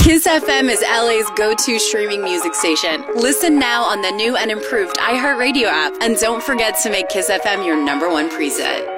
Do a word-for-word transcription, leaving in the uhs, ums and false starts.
Kiss F M is L A's go-to streaming music station. Listen now on the new and improved iHeartRadio app. And don't forget to make Kiss F M your number one preset.